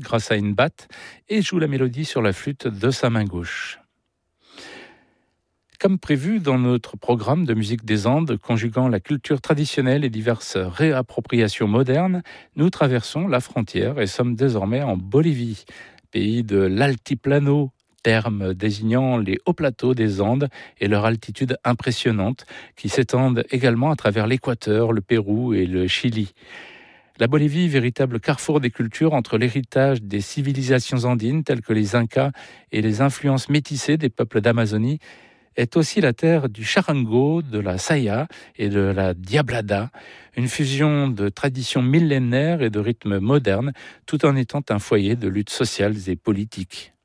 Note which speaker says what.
Speaker 1: grâce à une batte et joue la mélodie sur la flûte de sa main gauche. Comme prévu dans notre programme de musique des Andes, conjuguant la culture traditionnelle et diverses réappropriations modernes, nous traversons la frontière et sommes désormais en Bolivie, pays de l'altiplano, terme désignant les hauts plateaux des Andes et leur altitude impressionnante, qui s'étendent également à travers l'Équateur, le Pérou et le Chili. La Bolivie, véritable carrefour des cultures entre l'héritage des civilisations andines telles que les Incas et les influences métissées des peuples d'Amazonie, est aussi la terre du charango, de la saya et de la diablada, une fusion de traditions millénaires et de rythmes modernes, tout en étant un foyer de luttes sociales et politiques.